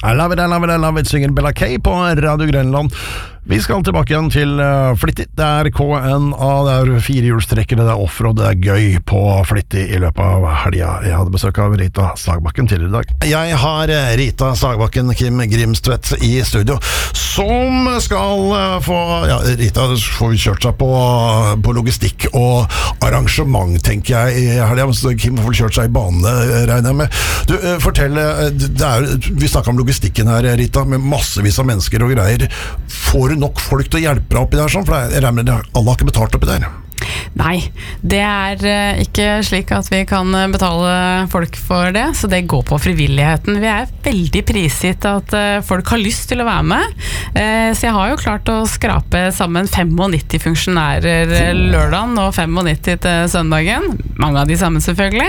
I love it, synger Bella K på Radio Grenland. Vi skal tilbake igjen til Flittig. Det KNA, det 4 hjulstrekkere, det offroad, det gøy på Flittig i løpet av helga. Jeg hadde besøk av Rita Sagbakken tidligere i dag. Jeg har Rita Sagbakken, Kim Grimstvedt i studio, som skal få, Rita får kjørt seg på logistikk og arrangement, tenker jeg, i helga. Kim får kjørt seg i bane, regner jeg med. Du, fortell, vi snakket om logistikken her, Rita, med massevis av mennesker og greier. Får du nok folk til å hjelpe deg oppi der sånn? For jeg regner med alle har ikke betalt oppi der. Nei, det ikke slik at vi kan betale folk for det, så det går på frivilligheten. Vi veldig prisgitt at folk har lyst til å være med, så jeg har jo klart å skrape sammen 95 funksjonærer lørdagen og 95 til søndagen. Mange av de samme selvfølgelig,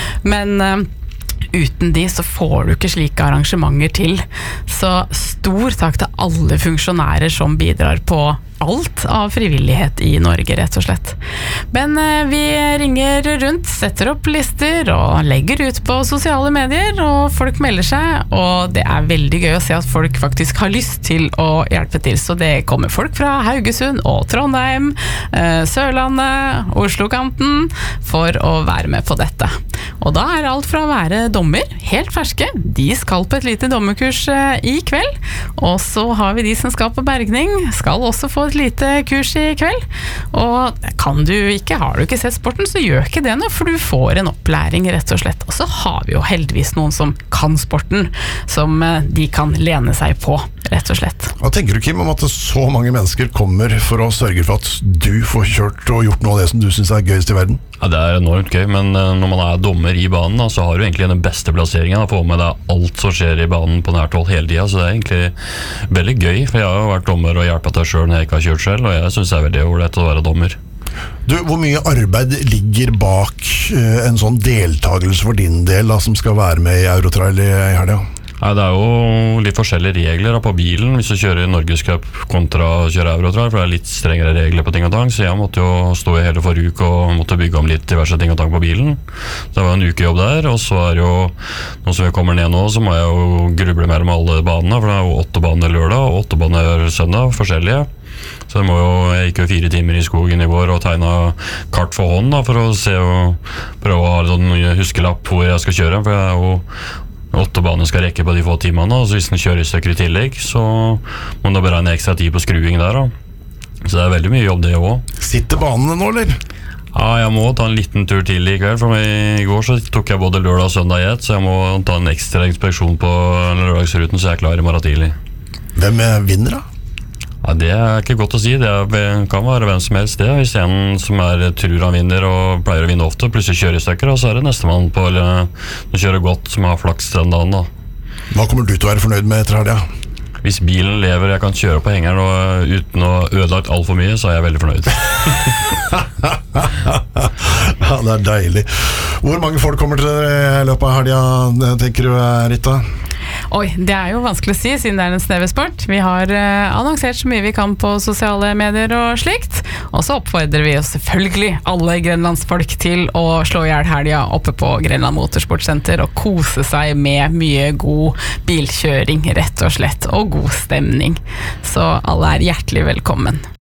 men uten de så får du ikke slike arrangementer til. Så stor takk til alle funksjonærer som bidrar på alt av frivillighet i Norge, rett og slett. Men vi ringer rundt, setter opp lister og legger ut på sosiale medier, og folk melder seg, og det veldig gøy å se at folk faktisk har lyst til å hjelpe til. Så det kommer folk fra Haugesund og Trondheim, Sørlandet, Oslo-kanten, for å være med på dette. Og da alt fra å være dommer, helt ferske, de skal på et lite dommerkurs i kveld, og så har vi de som skal på bergning, skal også få et lite kurs i kveld, og har du ikke sett sporten, så gjør ikke det nå, for du får en opplæring rett og slett. Og så har vi jo heldigvis noen som kan sporten, som de kan lene seg på, rett og slett. Hva tenker du, Kim, om at så mange mennesker kommer for å sørge for at du får kjørt og gjort noe av det som du synes gøyest i verden? Ja, det enormt gøy, men når man dommer i banen, så har du egentlig den beste plasseringen å få med deg alt som skjer i banen på nært hold hele tiden, så det egentlig veldig gøy, for jeg har jo vært dommer og hjulpet deg selv når jeg ikke har kjørt selv, og jeg synes det veldig ålreit å være dommer. Du, hvor mye arbeid ligger bak en sånn deltagelse for din del da, som skal være med i Eurotrail i helga? Nei, det jo litt forskjellige regler på bilen hvis du kjører Norgescup kontra å kjøre Eurotrail, for det litt strengere regler på ting og tang, så jeg måtte jo stå i hele forrige uke og måtte bygge om litt diverse ting og tang på bilen. Det var en ukejobb der, og så jo, nå som vi kommer ned nå, så må jeg jo gruble mellom alle banene, for det jo 8 baner lørdag og 8 baner søndag, forskjellige. Så jeg gikk jo 4 timer i skogen i vår og tegnet kart for hånd da, for å se og prøve å ha en huskelapp hvor jeg skal kjøre, for jeg jo 8 baner skal rekke på de få timene, og så hvis den kjører i stykker i tillegg, så må den da beregne ekstra tid på skruing der da. Så det veldig mye jobb det også. Sitter banene nå, eller? Ja, jeg må ta en liten tur til i kveld, for i går så tok jeg både lørdag og søndag i ett, så jeg må ta en ekstra inspeksjon på lørdagsruten, så jeg klar i morgen tidlig. Hvem vinner da? Ja, det ikke godt å si, det kan være hvem som helst det. Hvis en som tror han vinner og pleier å vinne ofte, plutselig kjører i stykker, så det neste mann på å kjøre godt som har flaks den dagen da. Hva kommer du til å være fornøyd med etter helga? Hvis bilen lever, jeg kan kjøre på hengeren og uten å ødelagt alt for mye, så jeg veldig fornøyd. Ja, det deilig. Hvor mange folk kommer til i løpet av helga, tenker du, Rita? Oi, det jo vanskelig å si, siden det en snevesport. Vi har annonsert så mye vi kan på sosiale medier og slikt, og så oppfordrer vi oss selvfølgelig alle grenlandsfolk til å slå ihjel helga oppe på Grenland Motorsportsenter og kose seg med mye god bilkjøring, rett og slett, og god stemning. Så alle hjertelig velkommen.